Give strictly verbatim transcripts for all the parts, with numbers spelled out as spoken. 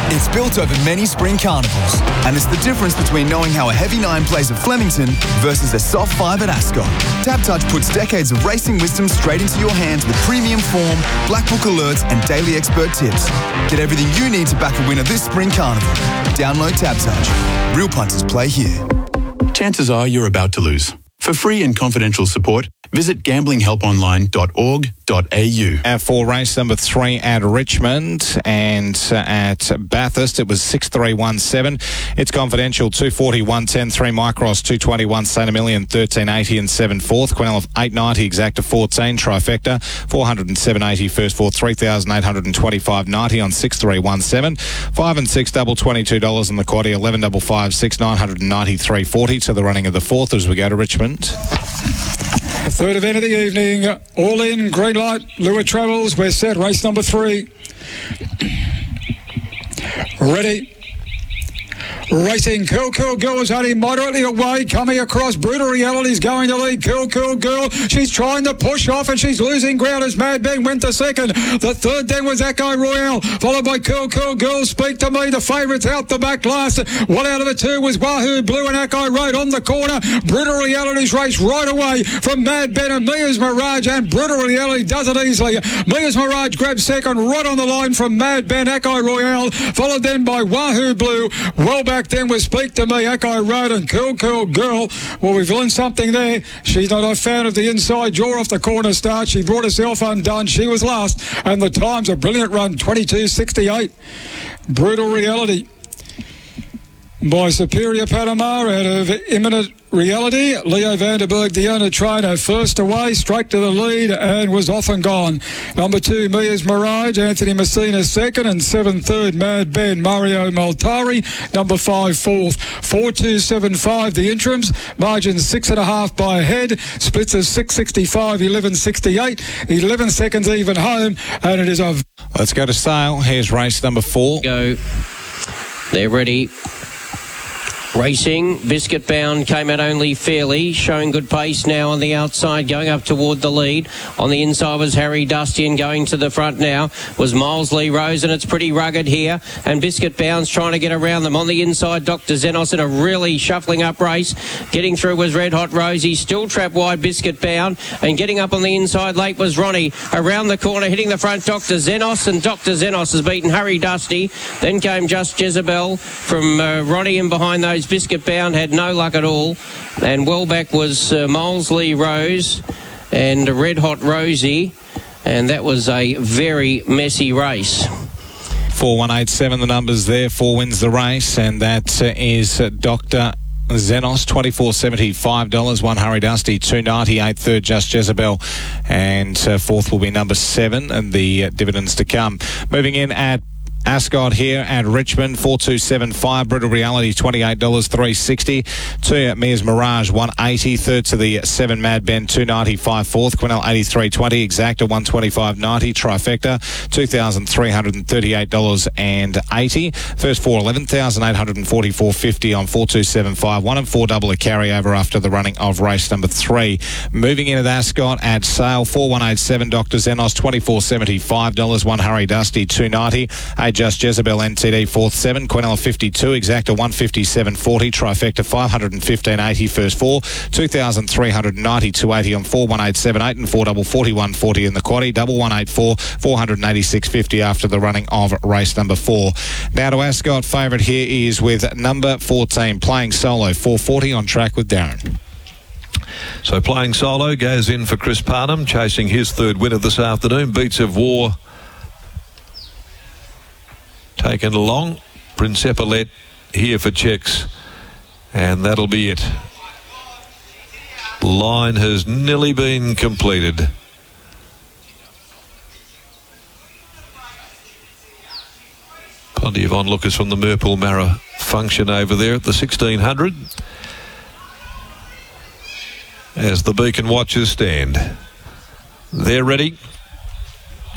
It's built over many spring carnivals, and it's the difference between knowing how a heavy nine plays at Flemington versus a soft five at Ascot. TabTouch puts decades of racing wisdom straight into your hands with premium form, Black Book alerts, and daily expert tips. Get everything you need to back a winner this spring carnival. Download TabTouch. Real punters play here. Chances are you're about to lose. For free and confidential support, visit gambling help online dot org dot a u. Uh, for race number three at Richmond and uh, at Bathurst, it was six three one seven. It's confidential, two forty, one ten, three Micros, two twenty-one, Saint Emilion, thirteen eighty and seven fourth. Quinella eight ninety, Exacta fourteen, Trifecta, four hundred seven eighty first four, three thousand eight hundred twenty-five ninety on six three one seven. five and six double twenty-two dollars on the quaddie, eleven double five six, nine hundred ninety-three forty to the running of the fourth as we go to Richmond. Third event of the evening, all in, green light, Lua Travels, we're set, race number three. Ready. Racing, Cool Cool Girl is only moderately away, coming across. Brutal Reality's going to lead. Cool Cool Girl, she's trying to push off and she's losing ground as Mad Ben went to second. The third then was Echo Royale, followed by Cool Cool Girl. Speak to Me, the favourites out the back last. One out of the two was Wahoo Blue and Echo Road on the corner. Brutal Reality's race right away from Mad Ben and Mia's Mirage, and Brutal Reality does it easily. Mia's Mirage grabs second right on the line from Mad Ben, Echo Royale, followed then by Wahoo Blue. Well back then was Speak to Me, Echo Road and Cool Cool Girl. Well, we've learned something there. She's not a fan of the inside jaw off the corner start. She brought herself undone. She was last, and the time's a brilliant run, twenty-two sixty-eight. Brutal Reality by Superior Panama out of Imminent Reality. Leo Vanderberg, the owner trainer, first away, straight to the lead and was off and gone. Number two, Mia's Mirage, Anthony Messina second, and seven third, Mad Ben, Mario Maltari. Number five, fourth, four two seven five, the interims. Margin six and a half by a head. Splits of six sixty-five, eleven sixty-eight, eleven seconds even home, and it is a... Let's go to sale. Here's race number four. Go. They're ready. Racing, Biscuit Bound came out only fairly, showing good pace now on the outside, going up toward the lead. On the inside was Harry Dusty, and going to the front now was Milesley Rose, and it's pretty rugged here. And Biscuit Bound's trying to get around them. On the inside, Doctor Zenos in a really shuffling up race. Getting through was Red Hot Rosie, still trapped wide Biscuit Bound, and getting up on the inside late was Ronnie. Around the corner, hitting the front, Doctor Zenos, and Doctor Zenos has beaten Harry Dusty. Then came Just Jezebel from uh, Ronnie in behind those. Biscuit Bound had no luck at all, and well back was uh, Milesley Rose and Red Hot Rosie, and that was a very messy race. four one eight seven the numbers there. Four wins the race, and that uh, is uh, Doctor Zenos, twenty-four seventy, five dollars. One Harry Dusty, two ninety-eight. Third, Just Jezebel, and uh, fourth will be number seven, and the uh, dividends to come. Moving in at Ascot here at Richmond, four two seven five. Brutal Reality, twenty-eight dollars, three sixty. Two, Mia's Mirage, one eighty. Third to the seven, Mad Ben, two ninety-five. Fourth, Quinella, eighty-three twenty. Exacta, one twenty-five ninety. Trifecta, two thousand three hundred thirty-eight dollars and eighty. First four, eleven thousand eight hundred forty-four fifty on four two seven five. One and four double a carryover after the running of race number three. Moving into the Ascot at sale, four one eight seven. Doctor Zenos, twenty-four seventy, five dollars. One Harry Dusty, two ninety. Eight Just Jezebel N T D, fourth seven. Quinella fifty-two, Exacta one fifty-seven forty. Trifecta five fifteen eighty. First four, two thousand three hundred ninety-two eighty on four one eight seven eight, and four double forty-one forty in the quaddie. Double one eight four, four eighty-six fifty after the running of race number four. Now to Ascot. Favourite here is with number fourteen, Playing Solo, four forty on track with Darren. So Playing Solo goes in for Chris Parnham, chasing his third winner this afternoon. Beats of War taken along. Prince Epaulet here for checks, and that'll be it. The line has nearly been completed. Plenty of onlookers from the Murpool Marra function over there at the sixteen hundred as the Beacon watchers stand. They're ready.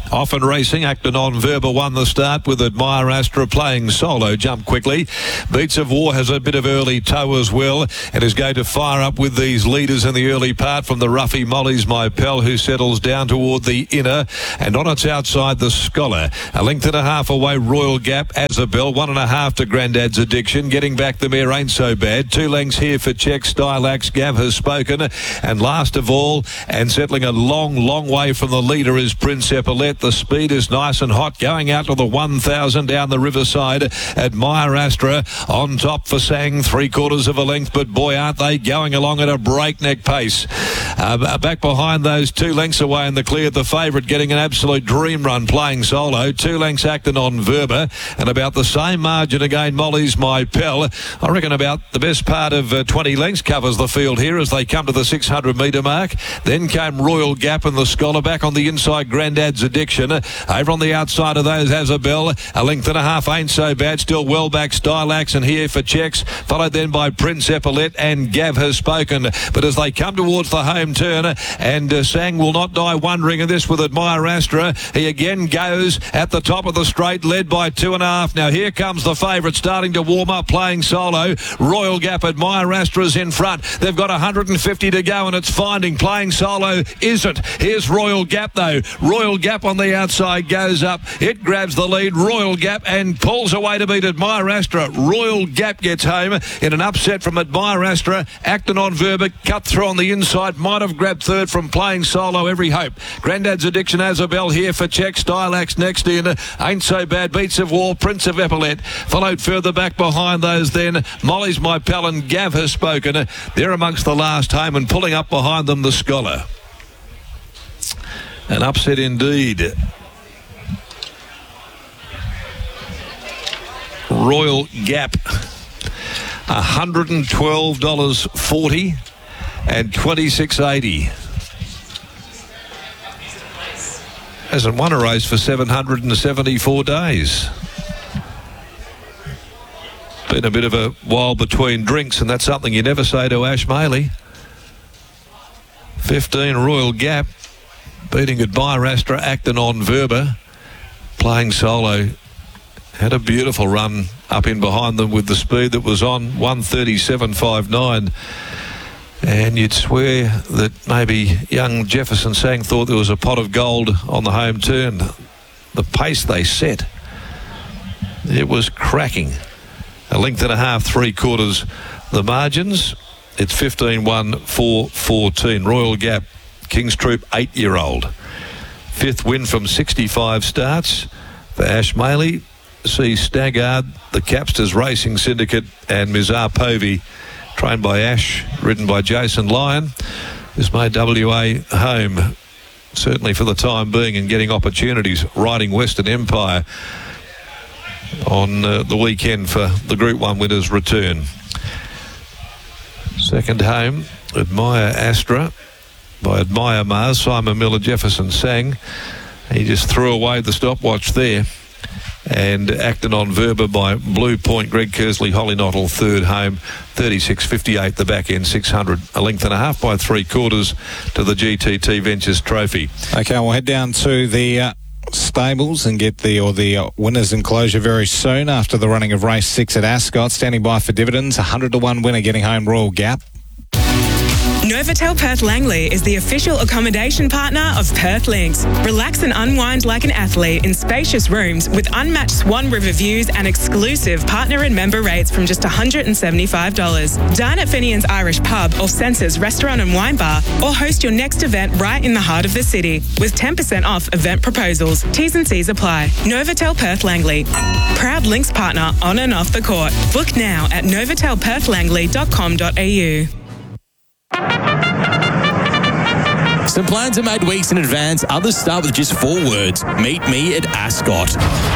Often Racing, Acton on Verba won the start with Admire Astra playing solo. Jump quickly. Beats of War has a bit of early toe as well and is going to fire up with these leaders in the early part from the roughy Molly's My Pal, who settles down toward the inner, and on its outside the Scholar. A length and a half away Royal Gap, Azabel, one and a half to Grandad's Addiction. Getting back the mare Ain't So Bad. Two lengths here for Czech Stylax, Gav Has Spoken, and last of all, and settling a long, long way from the leader is Prince Epaulet. The speed is nice and hot, going out to the one thousand down the riverside. Admire Astra on top for Sang, three quarters of a length, but boy, aren't they going along at a breakneck pace. Uh, back behind those, two lengths away in the clear, the favourite getting an absolute dream run playing solo. Two lengths Acton on Verba, and about the same margin again Molly's My Pal. I reckon about the best part of uh, twenty lengths covers the field here as they come to the six hundred metre mark. Then came Royal Gap and the Scholar. Back on the inside, Grandad's Addiction. Over on the outside of those, Azabel. A length and a half Ain't So Bad. Still well back, Stylax, and here for Checks. Followed then by Prince Epaulet and Gav Has Spoken. But as they come towards the home turn, and uh, Sang will not die wondering in this with Admire Astra. He again goes at the top of the straight, led by two and a half. Now here comes the favourite starting to warm up, playing solo. Royal Gap, Admire Astra's in front. They've got one hundred fifty to go, and it's finding playing solo isn't. Here's Royal Gap though. Royal Gap on the outside goes up. It grabs the lead. Royal Gap and pulls away to beat Admire Astra. Royal Gap gets home in an upset from Admire Astra. Acton on Verba cut through on the inside. Might have grabbed third from playing solo. Every hope. Grandad's Addiction, Azabel here for Czech. Stylax next in. Ain't So Bad. Beats of War. Prince of Epaulet. Followed further back behind those then. Molly's My Pal and Gav Has Spoken. They're amongst the last home, and pulling up behind them the Scholar. An upset indeed. Royal Gap, one hundred twelve dollars forty and twenty-six eighty. Hasn't won a race for seven hundred seventy-four days. Been a bit of a while between drinks, and that's something you never say to Ash Maley. fifteen Royal Gap, beating Admire Astra, Acton on Verba, playing solo. Had a beautiful run up in behind them with the speed that was on, one thirty-seven fifty-nine. And you'd swear that maybe young Jefferson Sang thought there was a pot of gold on the home turn. The pace they set, it was cracking. A length and a half, three quarters the margins. It's fifteen one four fourteen. Royal Gap, King's Troop, eight-year-old. Fifth win from sixty-five starts for Ash Maley. See Staggard, the Capsters Racing Syndicate, and Mizar Povey, trained by Ash, ridden by Jason Lyon. This made W A home, certainly for the time being, and getting opportunities riding Western Empire on uh, the weekend for the Group one winners' return. Second home, Admire Astra by Admire Mars. Simon Miller, Jefferson Sang. He just threw away the stopwatch there. And Acton on Verba by Blue Point, Greg Kersley, Holly Nottle, third home, thirty-six fifty-eight the back end, six hundred, a length and a half by three quarters to the G T T Ventures Trophy. Okay, we'll head down to the uh, stables and get the or the uh, winners enclosure very soon after the running of race six at Ascot. Standing by for dividends, one hundred to one winner getting home, Royal Gap. Novotel Perth Langley is the official accommodation partner of Perth Links. Relax and unwind like an athlete in spacious rooms with unmatched Swan River views and exclusive partner and member rates from just one hundred seventy-five dollars. Dine at Finian's Irish Pub or Senses Restaurant and Wine Bar, or host your next event right in the heart of the city with ten percent off event proposals. T's and C's apply. Novotel Perth Langley, proud Links partner on and off the court. Book now at novotel perth langley dot com dot a u. Some plans are made weeks in advance, others start with just four words. Meet me at Ascot.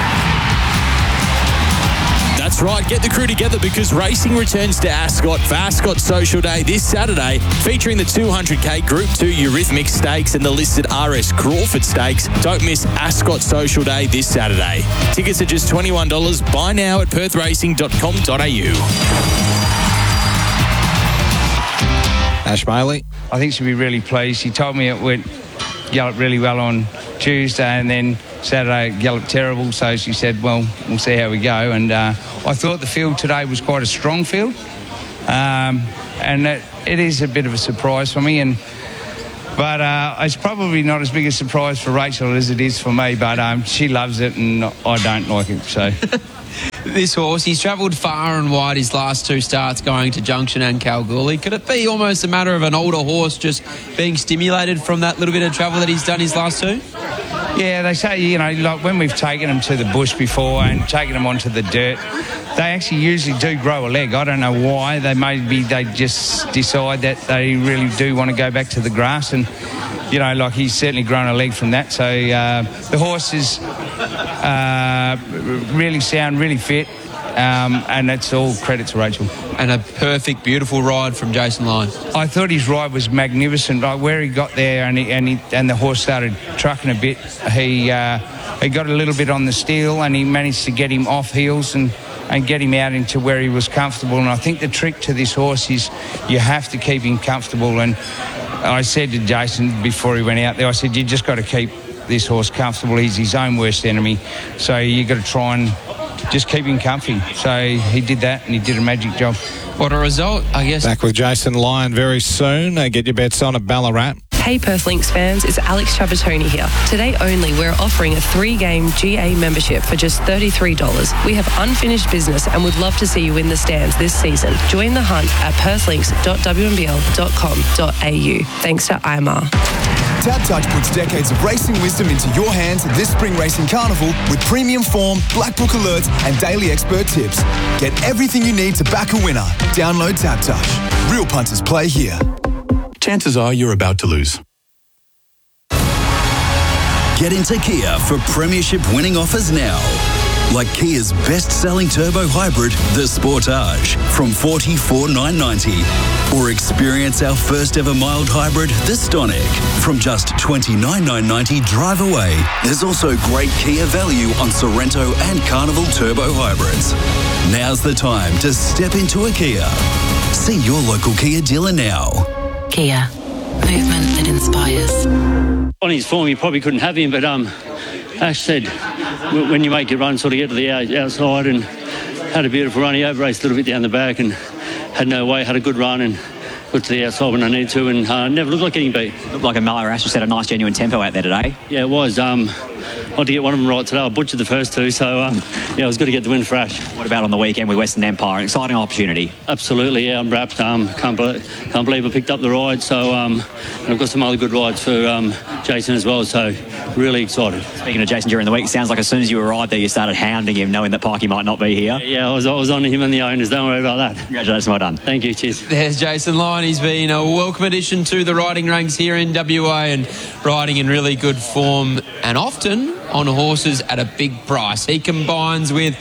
That's right, get the crew together because racing returns to Ascot for Ascot Social Day this Saturday, featuring the two hundred K Group two Eurythmic Stakes and the listed R S Crawford Stakes. Don't miss Ascot Social Day this Saturday. Tickets are just twenty-one dollars. Buy now at perth racing dot com dot a u. Ash Maley. I think she'll be really pleased. She told me it went galloped really well on Tuesday, and then Saturday galloped terrible. So she said, well, we'll see how we go. And uh, I thought the field today was quite a strong field. Um, and it, it is a bit of a surprise for me. And But uh, it's probably not as big a surprise for Rachel as it is for me. But um, she loves it and I don't like it, so... This horse, he's travelled far and wide his last two starts going to Junction and Kalgoorlie. Could it be almost a matter of an older horse just being stimulated from that little bit of travel that he's done his last two? Yeah, they say, you know, like when we've taken them to the bush before and taken them onto the dirt, they actually usually do grow a leg. I don't know why. They maybe they just decide that they really do want to go back to the grass, and you know, like he's certainly grown a leg from that. So uh, the horse is uh, really sound, really fit, um, and that's all credit to Rachel. And a perfect, beautiful ride from Jason Lyon. I thought his ride was magnificent. Like where he got there and he, and, he, and the horse started trucking a bit, he uh, he got a little bit on the steel and he managed to get him off heels and, and get him out into where he was comfortable. And I think the trick to this horse is you have to keep him comfortable. And I said to Jason before he went out there, I said, you just got to keep this horse comfortable. He's his own worst enemy. So you got to try and just keep him comfy. So he did that and he did a magic job. What a result, I guess. Back with Jason Lyon very soon. Uh, get your bets on at Ballarat. Hey Perth Lynx fans, it's Alex Trapattoni here. Today only, we're offering a three-game G A membership for just thirty-three dollars. We have unfinished business and would love to see you in the stands this season. Join the hunt at perth lynx dot w m b l dot com dot a u. Thanks to I M R. Tab Touch puts decades of racing wisdom into your hands this spring racing carnival with premium form, black book alerts and daily expert tips. Get everything you need to back a winner. Download Tab Touch. Real punters play here. Chances are you're about to lose. Get into Kia for premiership winning offers now. Like Kia's best-selling turbo hybrid, the Sportage, from forty-four thousand nine hundred ninety dollars. Or experience our first-ever mild hybrid, the Stonic, from just twenty-nine thousand nine hundred ninety dollars drive away. There's also great Kia value on Sorrento and Carnival turbo hybrids. Now's the time to step into a Kia. See your local Kia dealer now. Kia. Movement that inspires. On his form, you probably couldn't have him, but um, Ash said when you make your run, sort of get to the outside, and had a beautiful run. He over-raced a little bit down the back and had no way, had a good run and got to the outside when I needed to, and uh, never looked like getting beat. Looked like a Miller Ash just had a nice genuine tempo out there today. Yeah, it was. Um, I had to get one of them right today. I butchered the first two, so um, yeah, it was good to get the win for Ash. What about on the weekend with Western Empire? An exciting opportunity. Absolutely, yeah, I'm wrapped. Um, can't, believe, can't believe I picked up the ride. So um, and I've got some other good rides for um, Jason as well, so really excited. Speaking of Jason during the week, it sounds like as soon as you arrived there, you started hounding him, knowing that Pikey might not be here. Yeah, yeah I, was, I was on him and the owners. Don't worry about that. Congratulations, well done. Thank you, cheers. There's Jason Lyon. He's been a welcome addition to the riding ranks here in W A and riding in really good form and often on horses at a big price. He combines with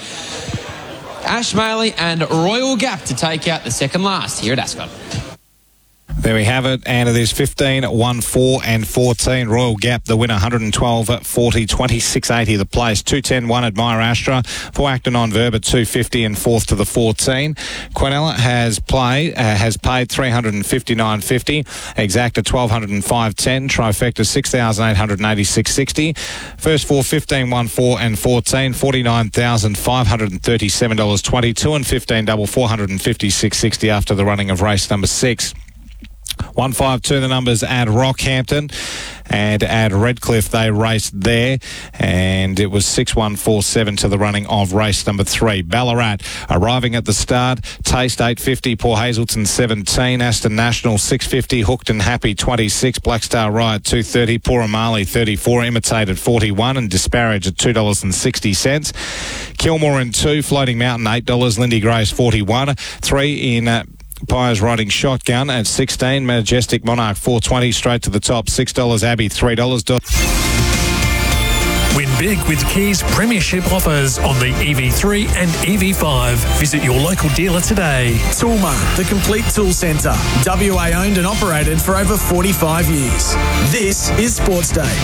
Ash Maley and Royal Gap to take out the second last here at Ascot. There we have it, and it is fifteen, one, four and fourteen. Royal Gap, the winner, one twelve, forty, twenty-six, eighty the place. two ten, one Admire Astra. For Acton on Verba, two fifty and fourth to the fourteen. Quinella has played, uh, has paid three fifty-nine fifty. Exacta twelve oh five ten. Trifecta six thousand eight hundred eighty-six sixty. First four, fifteen, one, four and fourteen. forty-nine thousand five hundred thirty-seven dollars twenty. two and fifteen double four fifty-six sixty after the running of race number six. one five two the numbers at Rockhampton and at Redcliffe. They raced there and it was six one four seven to the running of race number three. Ballarat arriving at the start. Taste eight fifty, Port Hazelton seventeen, Aston National six fifty, Hooked and Happy twenty-six, Black Star Riot two thirty, Poor Amali thirty-four, Imitated forty-one and Disparage at two dollars sixty. Kilmore in two, Floating Mountain eight dollars, Lindy Grace forty-one, three in uh, Pyres Riding Shotgun at sixteen. Majestic Monarch four twenty straight to the top. six dollars. Abbey three dollars. Win big with Kia's premiership offers on the E V three and E V five. Visit your local dealer today. Toolmart, the complete tool centre. W A owned and operated for over forty-five years. This is Sports Day.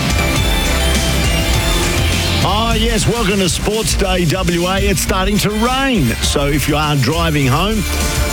Oh, yes, welcome to Sports Day W A. It's starting to rain. So if you are driving home,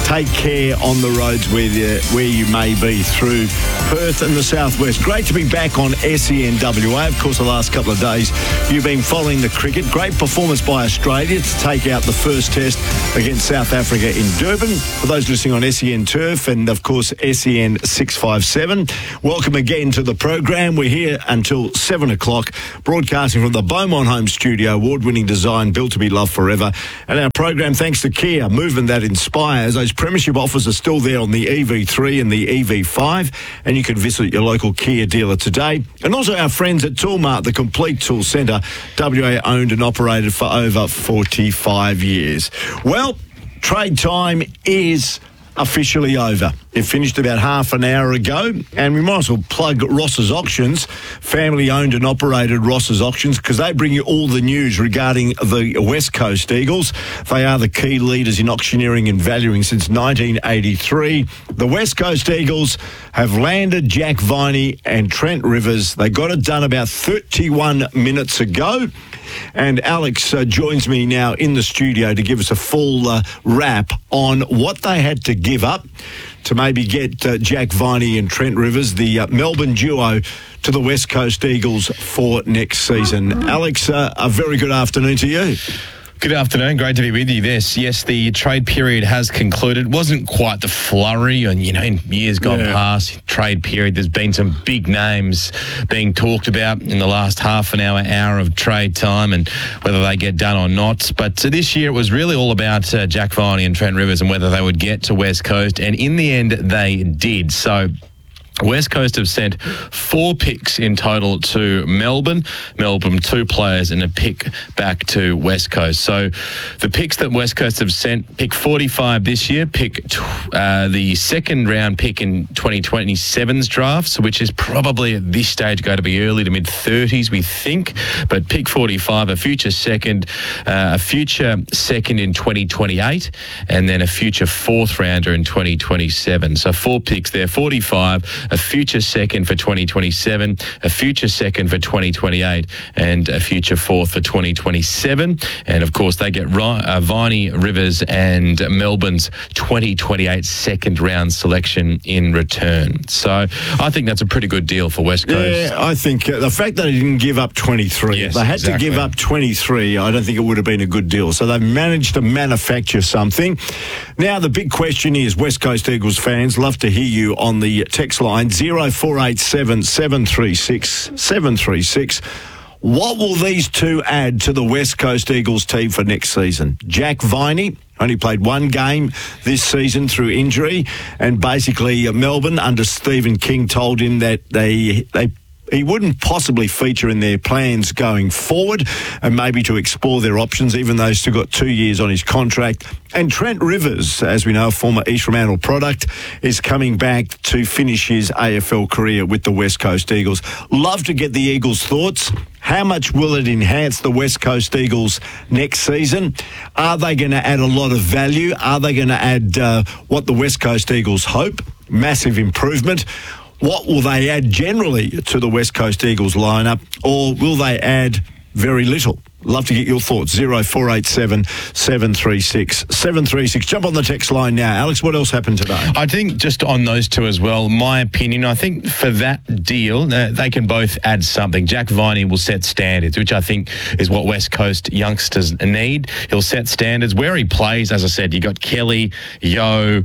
take care on the roads where you, where you may be through Perth and the southwest. Great to be back on S E N W A. Of course, the last couple of days you've been following the cricket. Great performance by Australia to take out the first test against South Africa in Durban. For those listening on S E N Turf and, of course, S E N six fifty-seven, welcome again to the program. We're here until seven o'clock, broadcasting from the Beaumont Home Studio, award-winning design built to be loved forever. And our program, thanks to Kia, movement that inspires. Those premiership offers are still there on the E V three and the E V five, and you can visit your local Kia dealer today. And also our friends at Toolmart, the complete tool centre, W A owned and operated for over forty-five years. Well, trade time is officially over. It finished about half an hour ago, and we might as well plug Ross's Auctions, family owned and operated Ross's Auctions, because they bring you all the news regarding the West Coast Eagles. They are the key leaders in auctioneering and valuing since nineteen eighty-three. The West Coast Eagles have landed Jack Viney and Trent Rivers. They got it done about thirty-one minutes ago. And Alex uh, joins me now in the studio to give us a full uh, wrap on what they had to give up to maybe get uh, Jack Viney and Trent Rivers, the uh, Melbourne duo, to the West Coast Eagles for next season. Alex, uh, a very good afternoon to you. Good afternoon. Great to be with you. This, yes, the trade period has concluded. Wasn't quite the flurry, and you know, in years gone yeah. past, trade period, there's been some big names being talked about in the last half an hour, hour of trade time, and whether they get done or not. But uh, this year, it was really all about uh, Jack Viney and Trent Rivers and whether they would get to West Coast, and in the end, they did. So West Coast have sent four picks in total to Melbourne. Melbourne, two players and a pick back to West Coast. So the picks that West Coast have sent, pick forty-five this year, pick uh, the second round pick in twenty twenty-seven's draft, so which is probably at this stage going to be early to mid thirties, we think. But pick forty-five, a future second, uh, a future second in twenty twenty-eight, and then a future fourth rounder in twenty twenty-seven. So four picks there, forty-five, a future second for twenty twenty-seven, a future second for twenty twenty-eight, and a future fourth for twenty twenty-seven. And, of course, they get uh, Viney, Rivers and Melbourne's twenty twenty-eight second round selection in return. So I think that's a pretty good deal for West Coast. Yeah, I think uh, the fact that they didn't give up twenty-three, yes, they had exactly. to give up twenty-three, I don't think it would have been a good deal. So they've managed to manufacture something. Now, the big question is, West Coast Eagles fans, love to hear you on the text line, zero four eight seven, seven three six, seven three six. What will these two add to the West Coast Eagles team for next season? Jack Viney only played one game this season through injury, and basically uh, Melbourne, under Stephen King, told him that they they he wouldn't possibly feature in their plans going forward, and maybe to explore their options, even though he's still got two years on his contract. And Trent Rivers, as we know, a former East Fremantle product, is coming back to finish his A F L career with the West Coast Eagles. Love to get the Eagles' thoughts. How much will it enhance the West Coast Eagles next season? Are they going to add a lot of value? Are they going to add uh, what the West Coast Eagles hope? Massive improvement. What will they add generally to the West Coast Eagles lineup, or will they add very little? Love to get your thoughts. zero four eight seven, seven three six, seven three six. Jump on the text line now. Alex, what else happened today? I think just on those two as well, my opinion, I think for that deal, uh, they can both add something. Jack Viney will set standards, which I think is what West Coast youngsters need. He'll set standards where he plays. As I said, you got Kelly, Yo,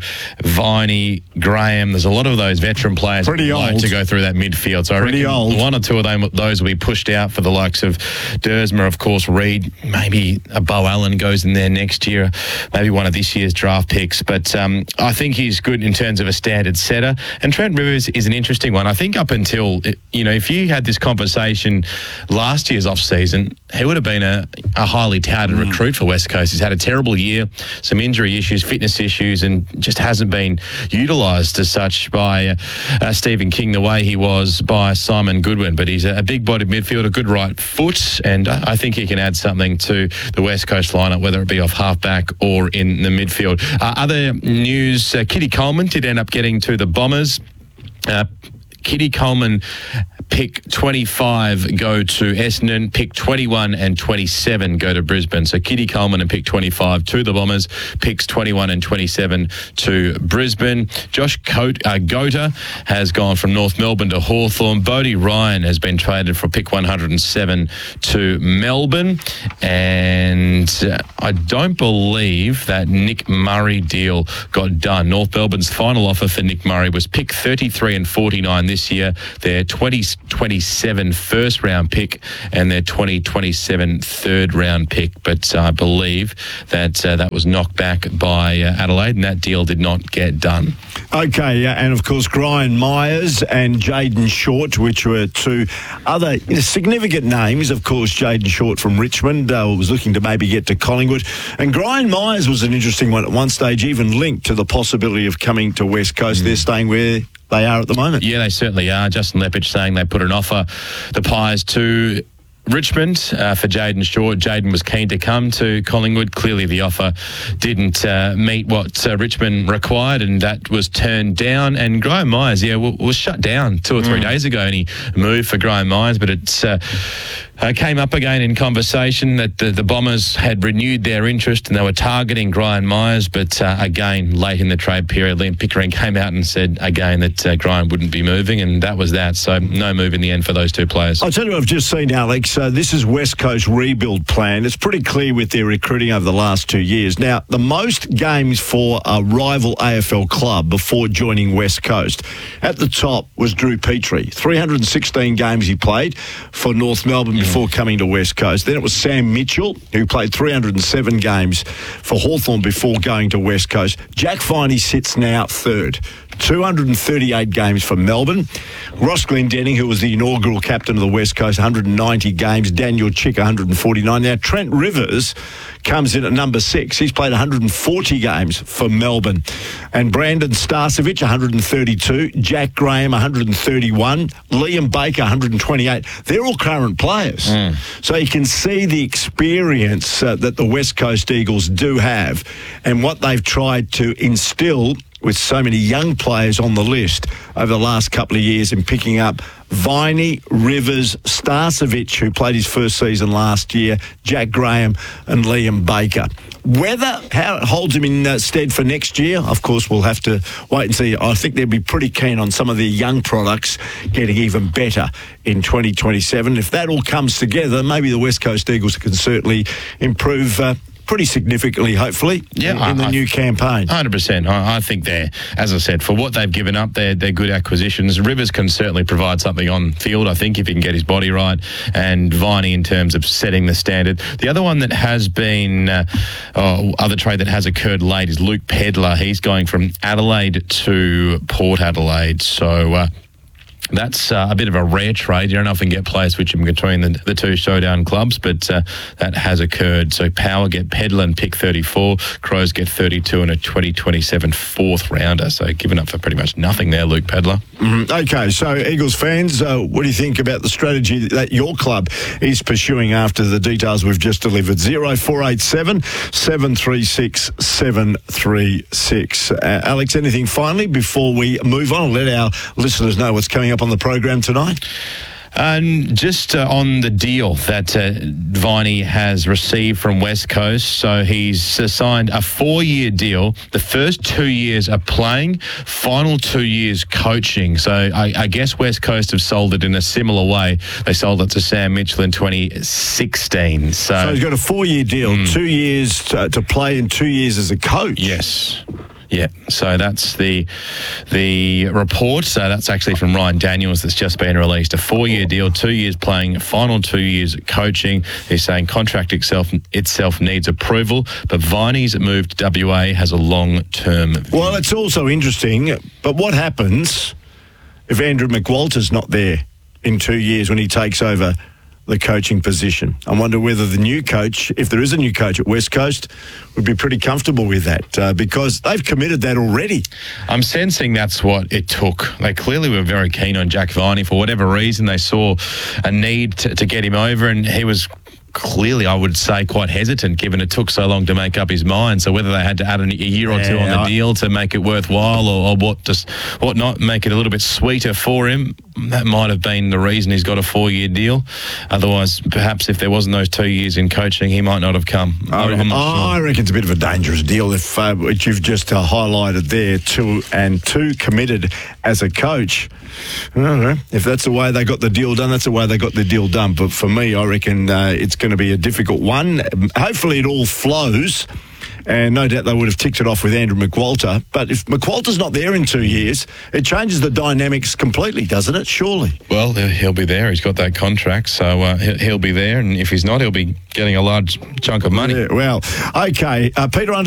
Viney, Graham. There's a lot of those veteran players Pretty who like old. to go through that midfield. So I Pretty reckon old. one or two of them, those will be pushed out for the likes of Dersma, of course, Reid, maybe a Bo Allen goes in there next year, maybe one of this year's draft picks. But um, I think he's good in terms of a standard setter. And Trent Rivers is an interesting one. I think up until, you know, if you had this conversation last year's off-season, he would have been a, a highly touted mm. recruit for West Coast. He's had a terrible year, some injury issues, fitness issues, and just hasn't been utilised as such by uh, uh, Stephen King the way he was by Simon Goodwin. But he's a, a big-bodied midfielder, good right foot, and I, I think he can add something to the West Coast lineup, whether it be off halfback or in the midfield. Uh, other news, uh, Kitty Coleman did end up getting to the Bombers. Uh, Kitty Coleman, pick twenty-five go to Essendon, pick twenty-one and twenty-seven go to Brisbane. So Kitty Coleman and pick twenty-five to the Bombers, picks twenty-one and twenty-seven to Brisbane. Josh Coat, uh, Gota has gone from North Melbourne to Hawthorn. Bodie Ryan has been traded for pick one hundred seven to Melbourne. And uh, I don't believe that Nick Murray deal got done. North Melbourne's final offer for Nick Murray was pick thirty-three and forty-nine this year. Their twenty twenty-seven first round pick and their twenty twenty-seven third round pick. But uh, I believe that uh, that was knocked back by uh, Adelaide, and that deal did not get done. Okay, uh, and of course, Brian Myers and Jaden Short, which were two other you know, significant names. Of course, Jaden Short from Richmond uh, was looking to maybe get to Collingwood. And Brian Myers was an interesting one at one stage, even linked to the possibility of coming to West Coast. Mm. They're staying where they are at the moment. Yeah, they certainly are. Justin Lepage saying they put an offer, the Pies, to Richmond uh, for Jaden Short. Jaden was keen to come to Collingwood. Clearly the offer didn't uh, meet what uh, Richmond required, and that was turned down. And Graham Myers, yeah, w- was shut down two or three mm. days ago, and he moved for Graham Myers, but it's uh, uh, came up again in conversation that the, the Bombers had renewed their interest and they were targeting Graham Myers, but uh, again, late in the trade period, Liam Pickering came out and said again that uh, Graham wouldn't be moving, and that was that. So no move in the end for those two players. I'll tell you what I've just seen, Alex. Uh, this is West Coast rebuild plan. It's pretty clear with their recruiting over the last two years. Now, the most games for a rival A F L club before joining West Coast, at the top was Drew Petrie. three hundred sixteen games he played for North Melbourne mm. before coming to West Coast. Then it was Sam Mitchell, who played three hundred seven games for Hawthorn before going to West Coast. Jack Viney sits now third. two hundred thirty-eight games for Melbourne. Ross Glendenning, who was the inaugural captain of the West Coast, one hundred ninety games. Daniel Chick, one hundred forty-nine. Now, Trent Rivers comes in at number six. He's played one hundred forty games for Melbourne. And Brandon Starcevich, one hundred thirty-two. Jack Graham, one hundred thirty-one. Liam Baker, one hundred twenty-eight. They're all current players. Mm. So you can see the experience uh, that the West Coast Eagles do have and what they've tried to instill with so many young players on the list over the last couple of years in picking up Viney, Rivers, Starcevich, who played his first season last year, Jack Graham and Liam Baker. Whether, how it holds him in uh, stead for next year, of course, we'll have to wait and see. I think they'd be pretty keen on some of their young products getting even better in twenty twenty-seven. If that all comes together, maybe the West Coast Eagles can certainly improve uh, pretty significantly, hopefully, yeah, in, in the I, new campaign. one hundred percent. I, I think they're, as I said, for what they've given up, they're, they're good acquisitions. Rivers can certainly provide something on field, I think, if he can get his body right, and Viney in terms of setting the standard. The other one that has been, uh, oh, other trade that has occurred late is Luke Pedlar. He's going from Adelaide to Port Adelaide. So, uh, That's uh, a bit of a rare trade. You don't often get players switching between the, the two showdown clubs, but uh, that has occurred. So Power get Pedlar and pick thirty-four. Crows get thirty-two and a twenty twenty-seven fourth rounder. So given up for pretty much nothing there, Luke Pedlar. Mm-hmm. Okay, so Eagles fans, uh, what do you think about the strategy that your club is pursuing after the details we've just delivered? zero four eight seven, seven three six, seven three six. Uh, Alex, anything finally before we move on? I'll let our listeners know what's coming up on the program tonight. Um, just uh, on the deal that uh, Viney has received from West Coast. So he's uh, signed a four-year deal. The first two years are playing, final two years coaching. So I, I guess West Coast have sold it in a similar way. They sold it to Sam Mitchell in twenty sixteen. So, so he's got a four-year deal, mm. two years to, to play and two years as a coach. Yes. Yeah, so that's the the report. So that's actually from Ryan Daniels that's just been released. A four-year deal, two years playing, final two years coaching. He's saying contract itself itself needs approval, but Viney's move to W A has a long-term view. Well, it's also interesting, but what happens if Andrew McWalter's not there in two years when he takes over the coaching position? I wonder whether the new coach, if there is a new coach at West Coast, would be pretty comfortable with that uh, because they've committed that already. I'm sensing that's what it took. They clearly were very keen on Jack Viney for whatever reason. They saw a need to, to get him over, and he was clearly, I would say, quite hesitant, given it took so long to make up his mind. So whether they had to add a year or two Yeah, on the I- deal to make it worthwhile, or, or what, just what not, make it a little bit sweeter for him, that might have been the reason he's got a four-year deal. Otherwise, perhaps if there wasn't those two years in coaching, he might not have come. I I'm reckon, not sure. I reckon it's a bit of a dangerous deal if uh, which you've just uh, highlighted there, two and two committed as a coach. I don't know. If that's the way they got the deal done, that's the way they got the deal done. But for me, I reckon uh, it's going to be a difficult one. Hopefully it all flows. And no doubt they would have ticked it off with Andrew McWalter. But if McWalter's not there in two years, it changes the dynamics completely, doesn't it? Surely. Well, he'll be there. He's got that contract, so uh, he'll be there. And if he's not, he'll be getting a large chunk of money. Yeah, well, okay. Uh, Peter under